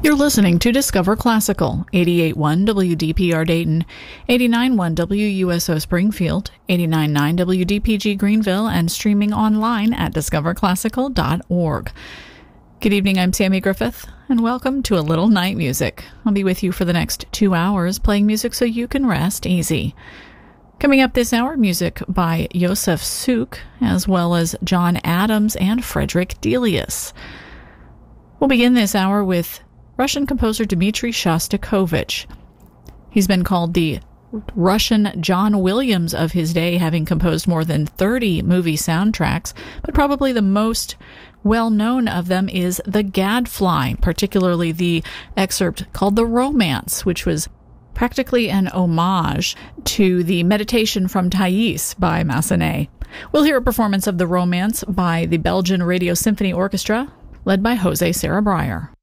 You're listening to Discover Classical, 88.1 WDPR Dayton, 89.1 WUSO Springfield, 89.9 WDPG Greenville, and streaming online at discoverclassical.org. Good evening, I'm Tammy Griffith, and welcome to A Little Night Music. I'll be with you for the next 2 hours, playing music so you can rest easy. Coming up this hour, music by Josef Suk, as well as John Adams and Frederick Delius. We'll begin this hour with Russian composer Dmitri Shostakovich. He's been called the Russian John Williams of his day, having composed more than 30 movie soundtracks, but probably the most well-known of them is The Gadfly, particularly the excerpt called The Romance, which was practically an homage to the Meditation from Thais by Massenet. We'll hear a performance of The Romance by the Belgian Radio Symphony Orchestra, led by Jose Sarabreyer.